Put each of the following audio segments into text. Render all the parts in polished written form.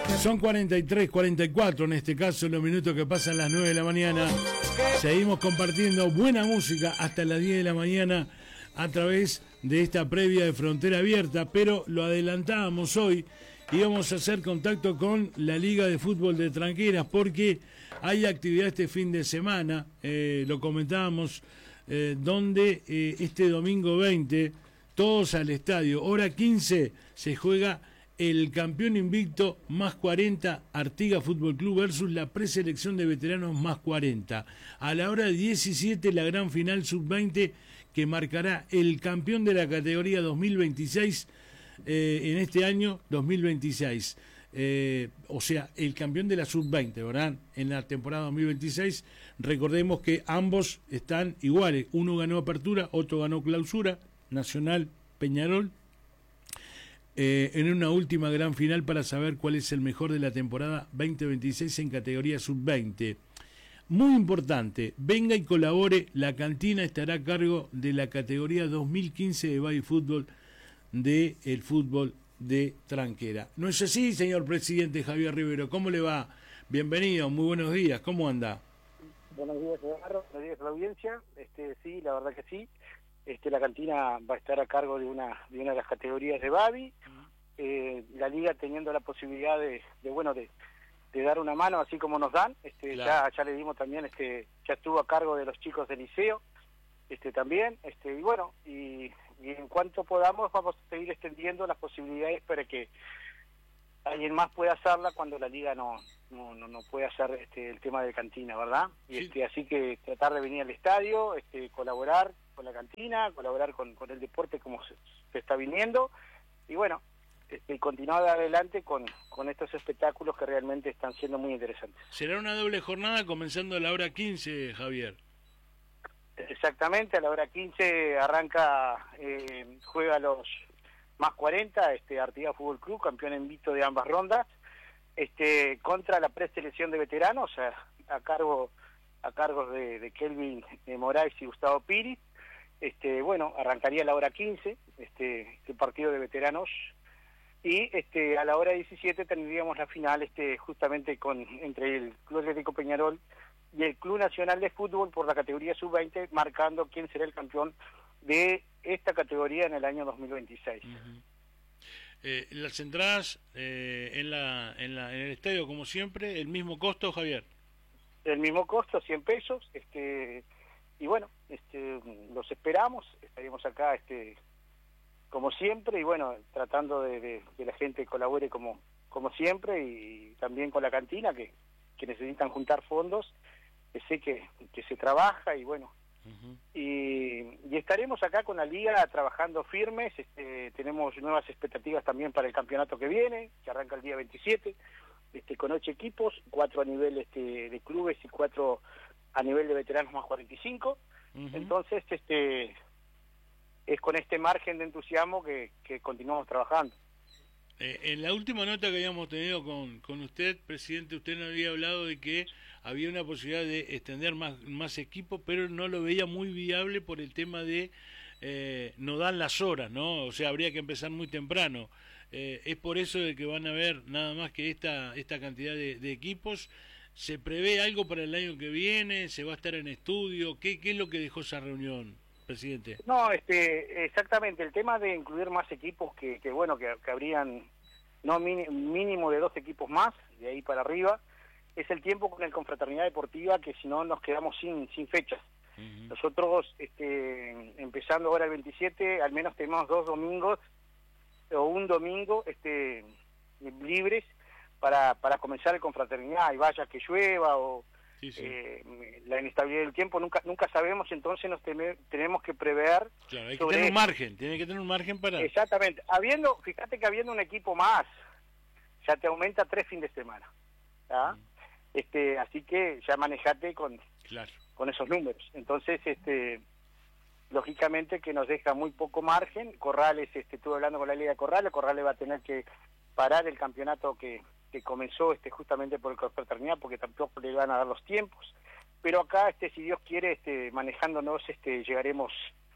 Son 43, 44 en este caso, los minutos que pasan las 9 de la mañana. Seguimos compartiendo buena música hasta las 10 de la mañana a través de esta previa de Frontera Abierta, pero lo adelantábamos hoy, íbamos a hacer contacto con la Liga de Fútbol de Tranqueras porque hay actividad este fin de semana, lo comentábamos, donde este domingo 20, todos al estadio, hora 15, se juega el campeón invicto más 40 Artigas Fútbol Club versus la preselección de veteranos más 40. A la hora 17 la gran final sub-20 que marcará el campeón de la categoría 2026 en este año 2026. O sea, el campeón de la sub-20, ¿verdad? En la temporada 2026, recordemos que ambos están iguales. Uno ganó apertura, otro ganó clausura, Nacional Peñarol. En una última gran final para saber cuál es el mejor de la temporada 2026 en categoría sub-20. Muy importante, venga y colabore, la cantina estará a cargo de la categoría 2015 de Baby Fútbol del fútbol de Tranquera. ¿No es así, señor presidente Javier Rivero? ¿Cómo le va? Bienvenido, muy buenos días, ¿cómo anda? Buenos días, Eduardo, buenos días a la audiencia. Sí, la verdad que sí. La cantina va a estar a cargo de una de las categorías de Babi. La liga teniendo la posibilidad de dar una mano así como nos dan. Claro. Ya le dimos también, ya estuvo a cargo de los chicos del liceo, también, y en cuanto podamos vamos a seguir extendiendo las posibilidades para que alguien más pueda hacerla cuando la liga no puede hacer el tema de cantina, ¿verdad? Sí. Así que tratar de venir al estadio, colaborar con la cantina, colaborar con el deporte como se está viniendo, y bueno, continuar adelante con estos espectáculos que realmente están siendo muy interesantes. Será una doble jornada comenzando a la hora 15, Javier. Exactamente, a la hora 15 arranca, juega los más 40, Artigas Fútbol Club, campeón invicto de ambas rondas, contra la preselección de veteranos, a cargo de Kelvin Moraes y Gustavo Piri. Arrancaría a la hora 15, el partido de veteranos, y a la hora 17 tendríamos la final, justamente entre el Club Atlético Peñarol y el Club Nacional de Fútbol por la categoría sub-20, marcando quién será el campeón de esta categoría en el año 2026. Las entradas en el estadio, como siempre, el mismo costo, Javier. El mismo costo, 100 pesos, y bueno, los esperamos, estaríamos acá, como siempre, y bueno, tratando de que la gente colabore como siempre, y también con la cantina, que necesitan juntar fondos, que sé que se trabaja, y bueno, y estaremos acá con la liga trabajando firmes. Tenemos nuevas expectativas también para el campeonato que viene, que arranca el día 27, con 8 equipos, 4 a nivel de clubes y 4 a nivel de veteranos más 45. Entonces, es con este margen de entusiasmo que continuamos trabajando. En la última nota que habíamos tenido con usted, presidente, usted nos había hablado de que había una posibilidad de extender más equipos, pero no lo veía muy viable por el tema de no dan las horas, ¿no? O sea, habría que empezar muy temprano. Es por eso de que van a haber nada más que esta cantidad de equipos. ¿Se prevé algo para el año que viene? ¿Se va a estar en estudio? ¿Qué es lo que dejó esa reunión, presidente? No, exactamente, el tema de incluir más equipos, que habrían mínimo de 2 equipos más, de ahí para arriba, es el tiempo con el Confraternidad Deportiva, que si no nos quedamos sin fechas. Nosotros, empezando ahora el 27, al menos tenemos 2 domingos, o un domingo, libres, para comenzar el Confraternidad, y vaya que llueva, o Sí. la inestabilidad del tiempo, nunca sabemos, entonces tenemos que prever. Claro, hay que tener un margen, tiene que tener un margen para... Exactamente, fíjate que habiendo un equipo más, ya te aumenta 3 fines de semana, ¿tá? Así que ya manejate con esos números. Entonces, lógicamente que nos deja muy poco margen. Corrales, estuve hablando con la Liga de Corrales va a tener que parar el campeonato que comenzó justamente por el Confraternidad, porque tampoco le van a dar los tiempos, pero acá si Dios quiere, manejándonos, llegaremos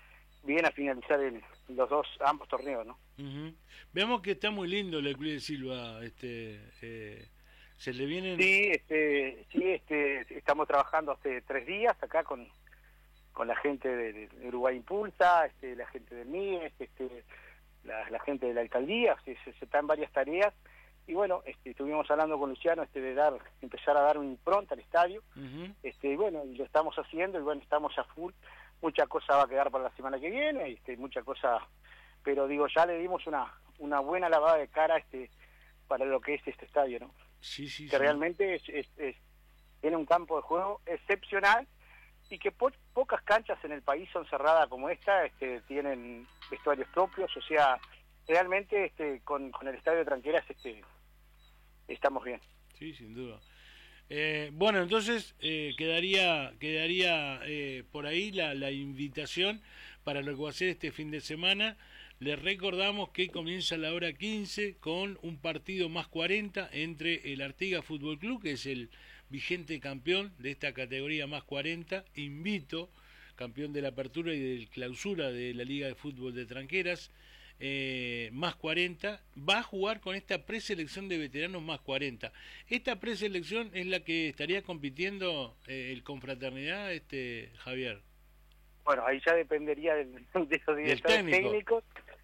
bien a finalizar ambos torneos, ¿no? Vemos que está muy lindo el Club de Silva, se le vienen... Sí, estamos trabajando hace 3 días acá con la gente de Uruguay Impulsa, la gente del MIES, la gente de la alcaldía, se están varias tareas, y bueno, estuvimos hablando con Luciano de empezar a dar una impronta al estadio, y bueno, y lo estamos haciendo, y bueno, estamos a full, mucha cosa va a quedar para la semana que viene, mucha cosa, pero digo, ya le dimos una buena lavada de cara para lo que es este estadio, ¿no? Sí, que realmente tiene un campo de juego excepcional, y que pocas canchas en el país son cerradas como esta, tienen vestuarios propios, o sea, realmente con el estadio de Tranqueras estamos bien. Sí, sin duda. Bueno, entonces quedaría por ahí la invitación para lo que va a ser este fin de semana. Les recordamos que comienza la hora 15 con un partido más 40 entre el Artigas Fútbol Club, que es el vigente campeón de esta categoría más 40, invito, campeón de la apertura y del clausura de la Liga de Fútbol de Tranqueras, más 40, va a jugar con esta preselección de veteranos más 40. Esta preselección es la que estaría compitiendo el Confraternidad, Javier. Bueno, ahí ya dependería de los directores técnicos,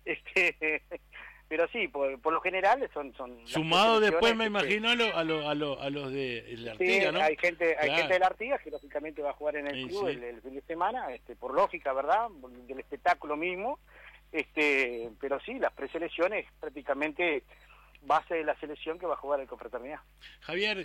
pero sí, por lo general son sumado después, me imagino, a los de la Artigas, sí, ¿no? Hay gente de la Artigas que lógicamente va a jugar en el club el fin de semana, por lógica, ¿verdad? Del espectáculo mismo, pero sí, las preselecciones prácticamente base de la selección que va a jugar el Confraternidad. Javier,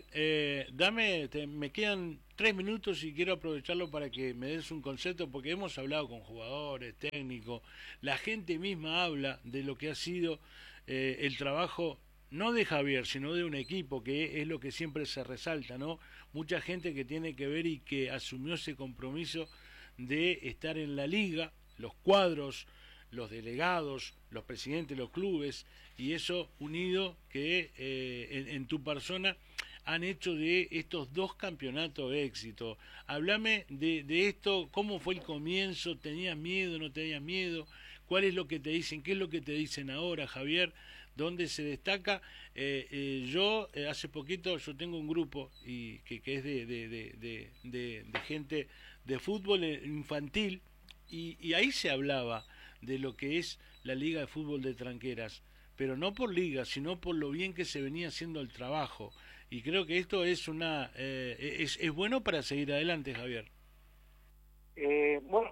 me quedan 3 minutos y quiero aprovecharlo para que me des un concepto, porque hemos hablado con jugadores, técnicos, la gente misma habla de lo que ha sido el trabajo, no de Javier, sino de un equipo, que es lo que siempre se resalta, ¿no? Mucha gente que tiene que ver y que asumió ese compromiso de estar en la liga, los cuadros, los delegados, los presidentes de los clubes, y eso unido que en tu persona han hecho de estos 2 campeonatos de éxito. Háblame de esto, cómo fue el comienzo, ¿tenías miedo, no tenías miedo? ¿Cuál es lo que te dicen? ¿Qué es lo que te dicen ahora, Javier? ¿Dónde se destaca? Yo hace poquito, yo tengo un grupo y que es de gente de fútbol infantil, y ahí se hablaba de lo que es la Liga de Fútbol de Tranqueras, pero no por liga, sino por lo bien que se venía haciendo el trabajo, y creo que esto es es bueno para seguir adelante, Javier. Bueno,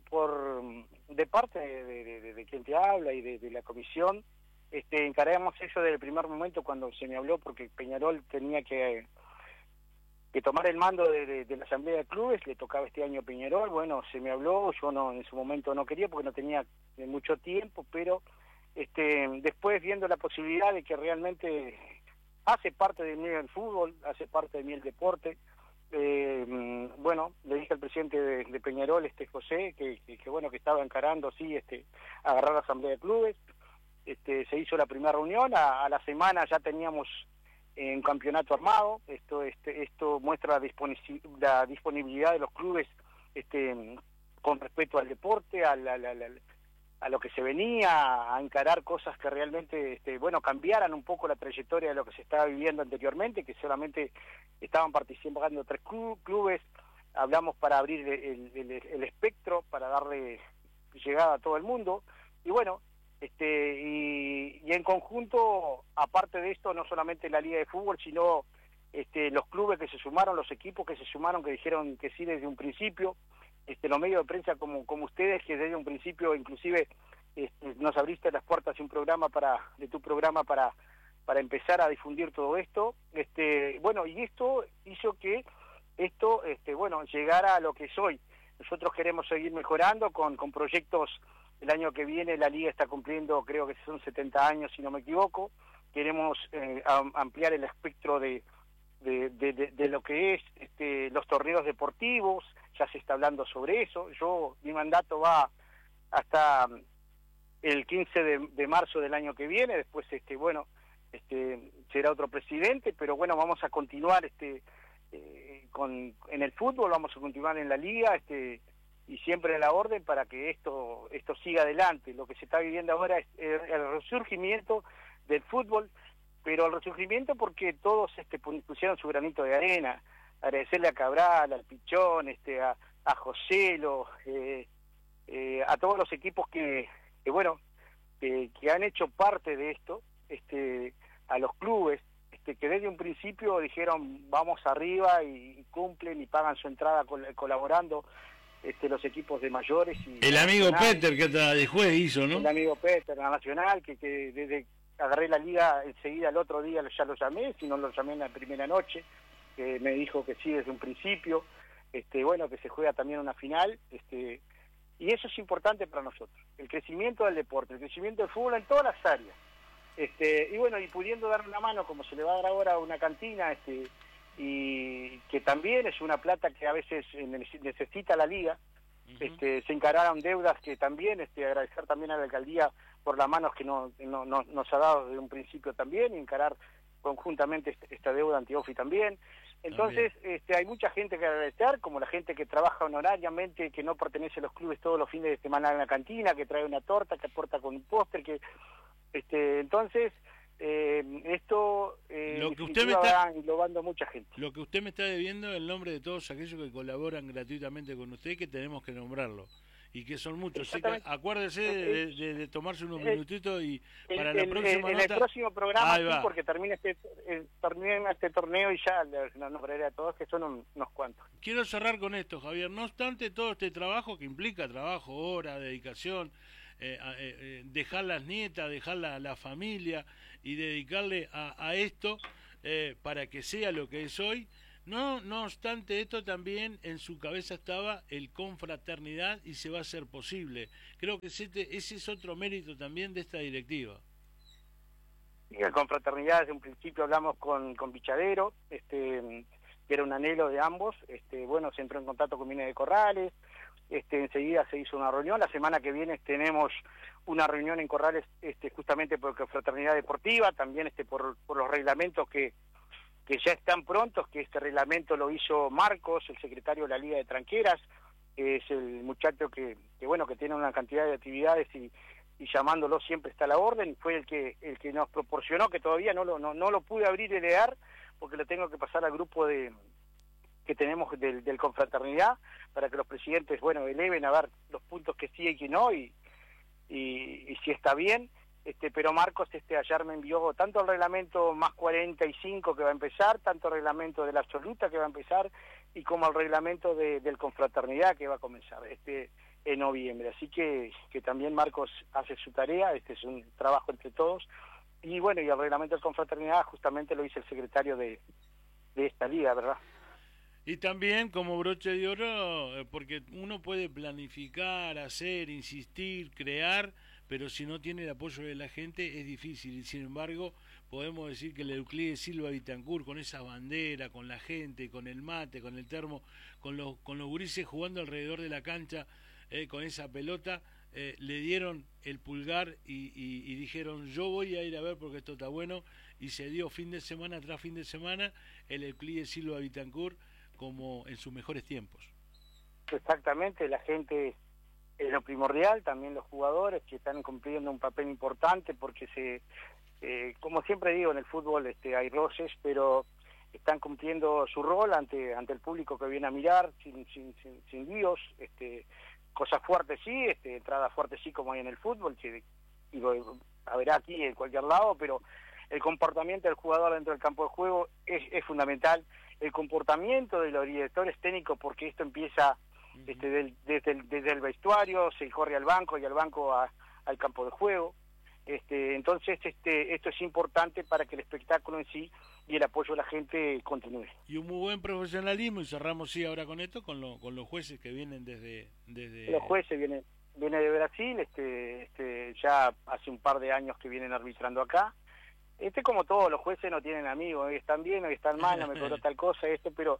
de parte de quien te habla y de la comisión, encargamos eso desde el primer momento cuando se me habló, porque Peñarol tenía que tomar el mando de la asamblea de clubes, le tocaba este año Peñarol, bueno, se me habló, yo no en su momento no quería porque no tenía mucho tiempo, pero después viendo la posibilidad de que realmente hace parte de mí el fútbol, hace parte de mí el deporte, bueno, le dije al presidente de Peñarol, José, que bueno, que estaba encarando, sí, agarrar la asamblea de clubes, se hizo la primera reunión, a la semana ya teníamos un campeonato armado, esto muestra la disponibilidad de los clubes con respecto al deporte, a lo que se venía, a encarar cosas que realmente bueno, cambiaran un poco la trayectoria de lo que se estaba viviendo anteriormente, que solamente estaban participando 3 clubes, hablamos para abrir el espectro, para darle llegada a todo el mundo, y bueno, y en conjunto, aparte de esto, no solamente la Liga de Fútbol, sino los clubes que se sumaron, los equipos que se sumaron, que dijeron que sí desde un principio, los medios de prensa como ustedes, que desde un principio inclusive nos abriste las puertas de un programa de tu programa para empezar a difundir todo esto, bueno, y esto hizo que bueno, llegara a lo que es hoy. Nosotros queremos seguir mejorando con proyectos. El año que viene la Liga está cumpliendo, creo que son 70 años, si no me equivoco. Queremos ampliar el espectro de lo que es los torneos deportivos, ya se está hablando sobre eso. Mi mandato va hasta el 15 de marzo del año que viene, después bueno, será otro presidente, pero bueno, vamos a continuar en el fútbol, vamos a continuar en la Liga, y siempre a la orden para que esto siga adelante. Lo que se está viviendo ahora es el resurgimiento del fútbol, pero el resurgimiento porque todos pusieron su granito de arena. Agradecerle a Cabral, al Pichón, a Joselo, a todos los equipos que han hecho parte de esto, a los clubes, que desde un principio dijeron vamos arriba y cumplen y pagan su entrada colaborando los equipos de mayores. Y el amigo Peter, que hasta de juez hizo, ¿no? El amigo Peter, la Nacional, que desde agarré la liga enseguida, el otro día ya lo llamé, si no lo llamé en la primera noche, que me dijo que sí desde un principio, que se juega también una final, y eso es importante para nosotros, el crecimiento del deporte, el crecimiento del fútbol en todas las áreas. Y pudiendo dar una mano como se le va a dar ahora a una cantina, y que también es una plata que a veces necesita la liga. Se encararon deudas que también, agradecer también a la alcaldía por las manos que nos ha dado desde un principio también, y encarar conjuntamente esta deuda anti-OFI también. Entonces, hay mucha gente que agradecer, como la gente que trabaja honorariamente, que no pertenece a los clubes todos los fines de semana en la cantina, que trae una torta, que aporta con un póster, que entonces esto lo que usted me está englobando mucha gente. Lo que usted me está debiendo es el nombre de todos aquellos que colaboran gratuitamente con usted, que tenemos que nombrarlo, y que son muchos. Así que acuérdese de tomarse unos minutitos y para la próxima en nota... el próximo programa, sí, porque termina este torneo y ya nos nombraré a todos, que son unos cuantos. Quiero cerrar con esto, Javier. No obstante todo este trabajo, que implica trabajo, hora, dedicación, dejar las nietas, dejar la familia y dedicarle a esto para que sea lo que es hoy. No obstante esto, también en su cabeza estaba el confraternidad, y se va a hacer posible. Creo que ese es otro mérito también de esta directiva. Y el confraternidad, desde un principio hablamos con Pichadero, que era un anhelo de ambos. Se entró en contacto con Mina de Corrales, enseguida se hizo una reunión. La semana que viene tenemos una reunión en Corrales, justamente por confraternidad deportiva, también por los reglamentos que ya están prontos, que este reglamento lo hizo Marcos, el secretario de la Liga de Tranqueras, es el muchacho que tiene una cantidad de actividades y llamándolo siempre está a la orden, fue el que nos proporcionó, que todavía no lo pude abrir y leer, porque lo tengo que pasar al grupo que tenemos del confraternidad, para que los presidentes, eleven a ver los puntos que sí y que no, y si está bien. Pero Marcos ayer me envió tanto el reglamento más 45 que va a empezar, tanto el reglamento de la absoluta que va a empezar, y como el reglamento del confraternidad que va a comenzar en noviembre. Así que también Marcos hace su tarea, es un trabajo entre todos, y el reglamento del confraternidad justamente lo hizo el secretario de esta liga, ¿verdad? Y también como broche de oro, porque uno puede planificar, hacer, insistir, crear, pero si no tiene el apoyo de la gente es difícil. Y sin embargo podemos decir que el Euclides Silva Bitancur, con esa bandera, con la gente, con el mate, con el termo, con los gurises jugando alrededor de la cancha, con esa pelota, le dieron el pulgar y dijeron yo voy a ir a ver porque esto está bueno, y se dio fin de semana tras fin de semana el Euclides Silva Bitancur como en sus mejores tiempos. Exactamente, la gente es lo primordial, también los jugadores que están cumpliendo un papel importante, porque como siempre digo, en el fútbol hay roces, pero están cumpliendo su rol ante el público que viene a mirar, sin líos, cosas fuertes sí, entradas fuertes sí, como hay en el fútbol, que habrá aquí en cualquier lado, pero el comportamiento del jugador dentro del campo de juego es fundamental, el comportamiento de los directores técnicos, porque esto empieza desde el vestuario, se corre al banco y al banco al campo de juego. Entonces esto es importante para que el espectáculo en sí y el apoyo de la gente continúe. Y un muy buen profesionalismo, y cerramos ahora con esto, con los jueces que vienen desde... Los jueces viene de Brasil, ya hace un par de años que vienen arbitrando acá. Como todos los jueces no tienen amigos, hoy están bien, hoy están mal, no me cobró tal cosa, pero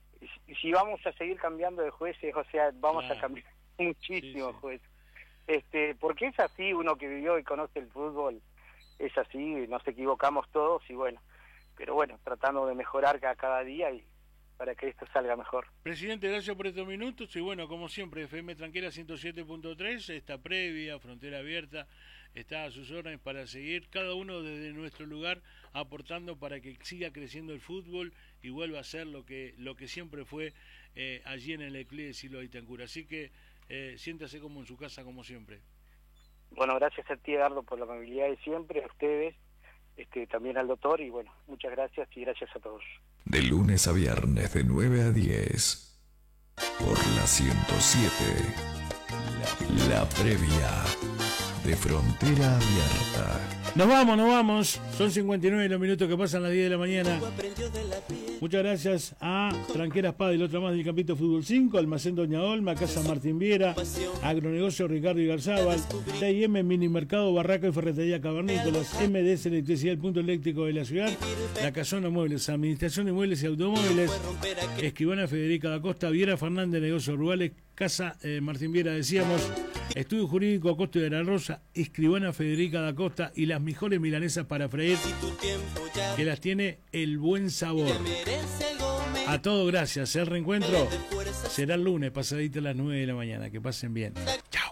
si vamos a seguir cambiando de jueces, vamos a cambiar muchísimo jueces. Porque es así, uno que vivió y conoce el fútbol, es así, nos equivocamos todos, pero tratando de mejorar cada día, esto salga mejor. Presidente, gracias por estos minutos y bueno, como siempre, FM Tranquera 107.3, esta previa, Frontera Abierta, está a sus órdenes para seguir, cada uno desde nuestro lugar, aportando para que siga creciendo el fútbol y vuelva a ser lo que siempre fue allí en el Eclí de Silva Itancura. Así que siéntase como en su casa, como siempre. Bueno, gracias a ti, Eduardo, por la amabilidad de siempre, a ustedes, también al doctor, y bueno, muchas gracias y gracias a todos. De lunes a viernes de 9 a 10 por la 107, la previa de Frontera Abierta. Nos vamos, son 59 los minutos que pasan las 10 de la mañana. Muchas gracias a Tranqueras Padel, otra más del Campito Fútbol 5, Almacén Doña Olma, Casa Martín Viera, Agronegocio Ricardo Igarzábal, T&M Minimercado Barraca y Ferretería Cavernícolas, MDS Electricidad, el punto eléctrico de la ciudad, La Casona Muebles, Administración de Muebles y Automóviles, Escribana Federica da Costa, Viera Fernández, Negocios Rurales, Casa Martín Viera, decíamos, Estudio Jurídico Acosta de la Rosa, Escribana Federica da Costa y las mejores milanesas para freír, que las tiene El Buen Sabor. A todos gracias, el reencuentro será el lunes pasadito a las 9 de la mañana, que pasen bien. Chao.